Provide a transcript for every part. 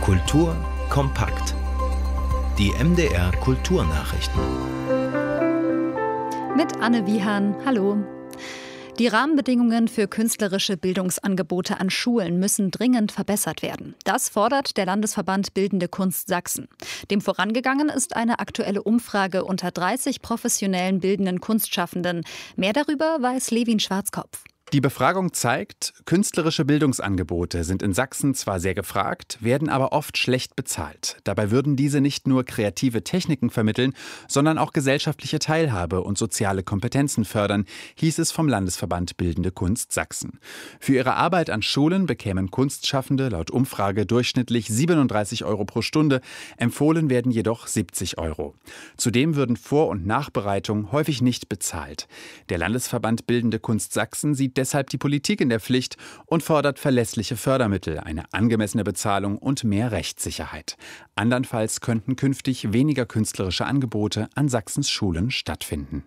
Kultur kompakt. Die MDR Kulturnachrichten. Mit Anne Wiehan, hallo. Die Rahmenbedingungen für künstlerische Bildungsangebote an Schulen müssen dringend verbessert werden. Das fordert der Landesverband Bildende Kunst Sachsen. Dem vorangegangen ist eine aktuelle Umfrage unter 30 professionellen bildenden Kunstschaffenden. Mehr darüber weiß Levin Schwarzkopf. Die Befragung zeigt, künstlerische Bildungsangebote sind in Sachsen zwar sehr gefragt, werden aber oft schlecht bezahlt. Dabei würden diese nicht nur kreative Techniken vermitteln, sondern auch gesellschaftliche Teilhabe und soziale Kompetenzen fördern, hieß es vom Landesverband Bildende Kunst Sachsen. Für ihre Arbeit an Schulen bekämen Kunstschaffende laut Umfrage durchschnittlich 37 € pro Stunde, empfohlen werden jedoch 70 €. Zudem würden Vor- und Nachbereitung häufig nicht bezahlt. Der Landesverband Bildende Kunst Sachsen sieht deshalb die Politik in der Pflicht und fordert verlässliche Fördermittel, eine angemessene Bezahlung und mehr Rechtssicherheit. Andernfalls könnten künftig weniger künstlerische Angebote an Sachsens Schulen stattfinden.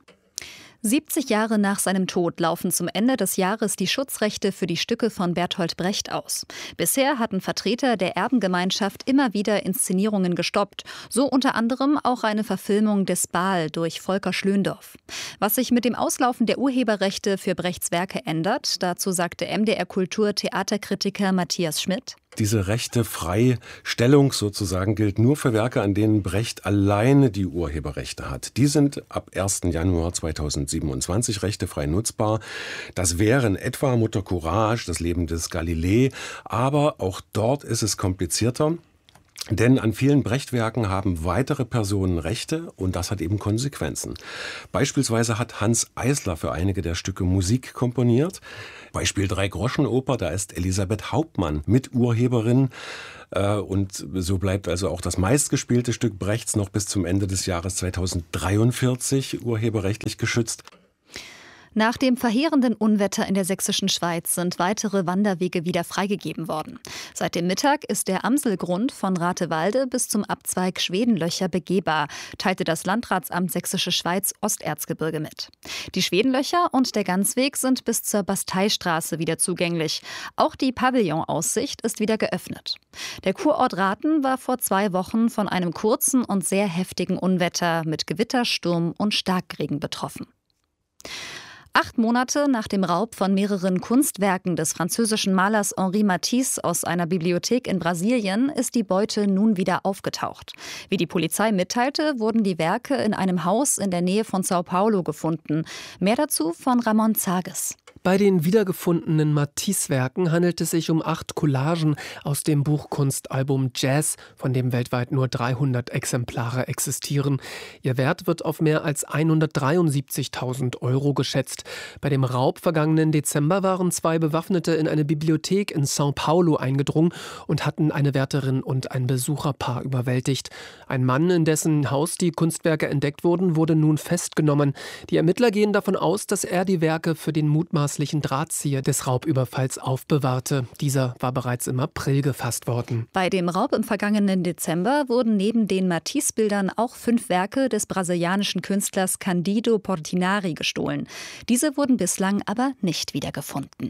70 Jahre nach seinem Tod laufen zum Ende des Jahres die Schutzrechte für die Stücke von Bertolt Brecht aus. Bisher hatten Vertreter der Erbengemeinschaft immer wieder Inszenierungen gestoppt, so unter anderem auch eine Verfilmung des Baal durch Volker Schlöndorff. Was sich mit dem Auslaufen der Urheberrechte für Brechts Werke ändert, dazu sagte MDR Kultur Theaterkritiker Matthias Schmidt. Diese Rechtefreistellung sozusagen gilt nur für Werke, an denen Brecht alleine die Urheberrechte hat. Die sind ab 1. Januar 2027 rechtefrei nutzbar. Das wären etwa Mutter Courage, das Leben des Galilei, aber auch dort ist es komplizierter. Denn an vielen Brecht-Werken haben weitere Personen Rechte und das hat eben Konsequenzen. Beispielsweise hat Hans Eisler für einige der Stücke Musik komponiert. Beispiel Dreigroschenoper, da ist Elisabeth Hauptmann Miturheberin. Und so bleibt also auch das meistgespielte Stück Brechts noch bis zum Ende des Jahres 2043 urheberrechtlich geschützt. Nach dem verheerenden Unwetter in der sächsischen Schweiz sind weitere Wanderwege wieder freigegeben worden. Seit dem Mittag ist der Amselgrund von Ratewalde bis zum Abzweig Schwedenlöcher begehbar, teilte das Landratsamt Sächsische Schweiz Osterzgebirge mit. Die Schwedenlöcher und der Ganzweg sind bis zur Basteistraße wieder zugänglich. Auch die Pavillonaussicht ist wieder geöffnet. Der Kurort Rathen war vor 2 Wochen von einem kurzen und sehr heftigen Unwetter mit Gewitter, Sturm und Starkregen betroffen. 8 Monate nach dem Raub von mehreren Kunstwerken des französischen Malers Henri Matisse aus einer Bibliothek in Brasilien ist die Beute nun wieder aufgetaucht. Wie die Polizei mitteilte, wurden die Werke in einem Haus in der Nähe von São Paulo gefunden. Mehr dazu von Ramon Zages. Bei den wiedergefundenen Matisse-Werken handelt es sich um 8 Collagen aus dem Buchkunstalbum Jazz, von dem weltweit nur 300 Exemplare existieren. Ihr Wert wird auf mehr als 173.000 € geschätzt. Bei dem Raub vergangenen Dezember waren 2 Bewaffnete in eine Bibliothek in São Paulo eingedrungen und hatten eine Wärterin und ein Besucherpaar überwältigt. Ein Mann, in dessen Haus die Kunstwerke entdeckt wurden, wurde nun festgenommen. Die Ermittler gehen davon aus, dass er die Werke für den mutmaßlichen Drahtzieher des Raubüberfalls aufbewahrte. Dieser war bereits im April gefasst worden. Bei dem Raub im vergangenen Dezember wurden neben den Matisse-Bildern auch 5 Werke des brasilianischen Künstlers Candido Portinari gestohlen. Diese wurden bislang aber nicht wiedergefunden.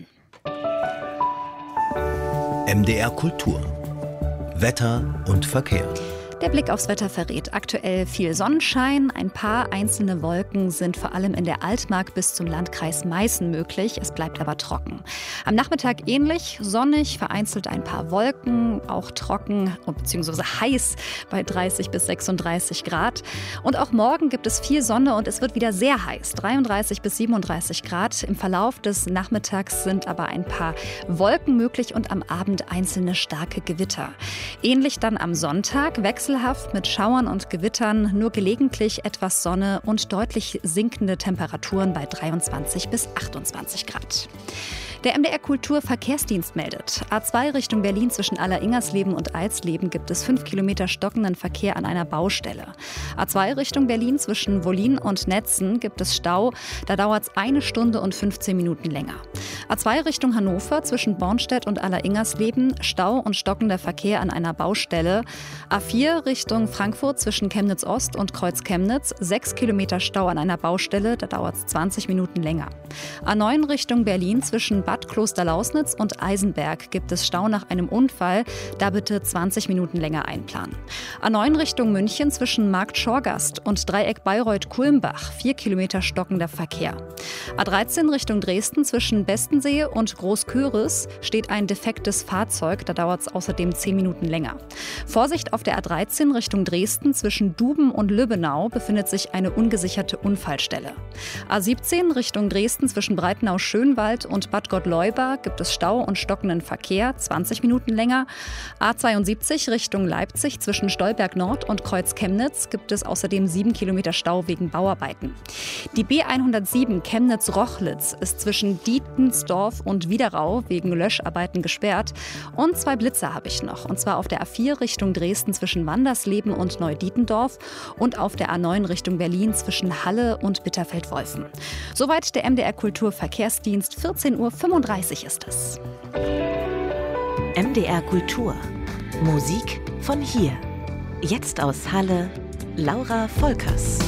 MDR Kultur. Wetter und Verkehr. Der Blick aufs Wetter verrät aktuell viel Sonnenschein. Ein paar einzelne Wolken sind vor allem in der Altmark bis zum Landkreis Meißen möglich. Es bleibt aber trocken. Am Nachmittag ähnlich, sonnig, vereinzelt ein paar Wolken, auch trocken bzw. heiß bei 30 bis 36 Grad. Und auch morgen gibt es viel Sonne und es wird wieder sehr heiß, 33 bis 37 Grad. Im Verlauf des Nachmittags sind aber ein paar Wolken möglich und am Abend einzelne starke Gewitter. Ähnlich dann am Sonntag, wechselhaft mit Schauern und Gewittern, nur gelegentlich etwas Sonne und deutlich sinkende Temperaturen bei 23 bis 28 Grad. Der MDR Kultur Verkehrsdienst meldet: A2 Richtung Berlin zwischen Alleringers-Leben und Alsleben gibt es 5 Kilometer stockenden Verkehr an einer Baustelle. A2 Richtung Berlin zwischen Wollin und Netzen gibt es Stau. Da dauert es 1 Stunde und 15 Minuten länger. A2 Richtung Hannover zwischen Bornstedt und Alleringers-Leben Stau und stockender Verkehr an einer Baustelle. A4 Richtung Frankfurt zwischen Chemnitz Ost und Kreuz Chemnitz 6 Kilometer Stau an einer Baustelle. Da dauert es 20 Minuten länger. A9 Richtung Berlin zwischen Bad Bad Klosterlausnitz und Eisenberg gibt es Stau nach einem Unfall. Da bitte 20 Minuten länger einplanen. A9 Richtung München zwischen Markt Schorgast und Dreieck Bayreuth-Kulmbach 4 Kilometer stockender Verkehr. A13 Richtung Dresden zwischen Bestensee und Großköris steht ein defektes Fahrzeug. Da dauert es außerdem 10 Minuten länger. Vorsicht auf der A13 Richtung Dresden zwischen Duben und Lübbenau befindet sich eine ungesicherte Unfallstelle. A17 Richtung Dresden zwischen Breitenau-Schönwald und Bad Gottleuba gibt es Stau und stockenden Verkehr, 20 Minuten länger. A72 Richtung Leipzig zwischen Stolberg Nord und Kreuz Chemnitz gibt es außerdem 7 Kilometer Stau wegen Bauarbeiten. Die B107 Chemnitz-Rochlitz ist zwischen Dietensdorf und Wiederau wegen Löscharbeiten gesperrt. Und 2 Blitzer habe ich noch, und zwar auf der A4 Richtung Dresden zwischen Wandersleben und Neudietendorf und auf der A9 Richtung Berlin zwischen Halle und Bitterfeld-Wolfen. Soweit der MDR Kultur Verkehrsdienst. 14:35 Uhr ist es. MDR Kultur. Musik von hier. Jetzt aus Halle, Laura Volkers.